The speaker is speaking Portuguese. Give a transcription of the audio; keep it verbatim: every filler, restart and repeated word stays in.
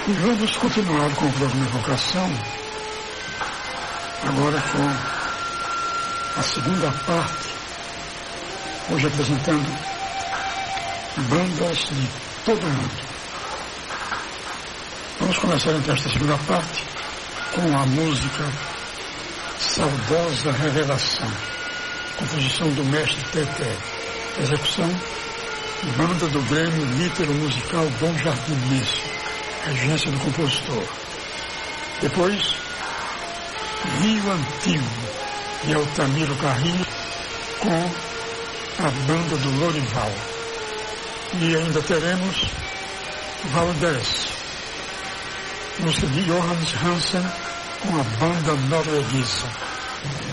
E vamos continuar com o programa Evocação, agora com a segunda parte, hoje apresentando bandas de todo o mundo. Vamos começar então esta segunda parte com a música Saudosa Revelação, composição do mestre Teté, execução banda do Grêmio Lítero Musical Bom Jardinense, regência do compositor. Depois, Rio Antigo de Altamiro Carrilho com a banda do Lorival. E ainda teremos Valdez, música de Johannes Hansen com a banda norueguesa.